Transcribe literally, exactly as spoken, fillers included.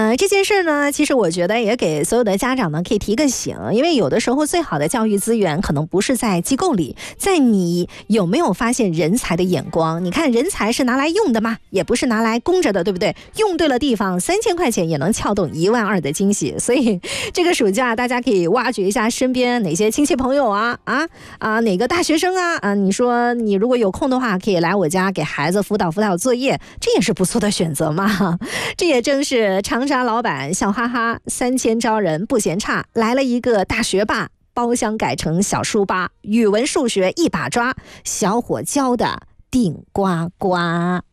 呃，这件事呢，其实我觉得也给所有的家长呢可以提个醒，因为有的时候最好的教育资源可能不是在机构里，在你有没有发现人才的眼光。你看人才是拿来用的吗？也不是拿来供着的，对不对？用对了地方，三千块钱也能撬动一万二的惊喜。所以这个暑假大家可以挖掘一下身边哪些亲戚朋友啊啊啊哪个大学生啊啊，你说你如果有空的话，可以来我家给孩子辅导辅导作业，这也是不错的选择嘛。这也正是长沙老板笑哈哈三千招人不嫌差，来了一个大学霸，包厢改成小书吧，语文数学一把抓，小伙教的顶呱呱。